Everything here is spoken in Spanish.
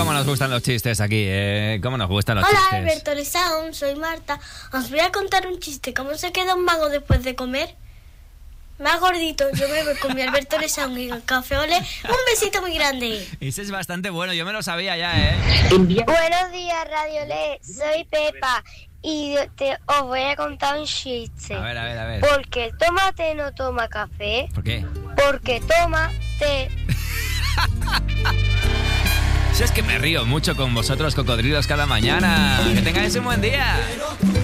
cómo nos gustan los chistes aquí, cómo nos gustan los Hola, chistes. Alberto Lesaun, soy Marta. Os voy a contar un chiste. ¿Cómo se queda un mago después de comer? Más gordito. Yo me voy con mi Alberto Lesaun y el café Ole. Un besito muy grande. Ese es bastante bueno, yo me lo sabía ya, Buenos días, Radio Le. Soy Pepa y os voy a contar un chiste. A ver. Porque toma té no toma café. ¿Por qué? Porque toma té. Si es que me río mucho con vosotros, cocodrilos, cada mañana. Que tengáis un buen día.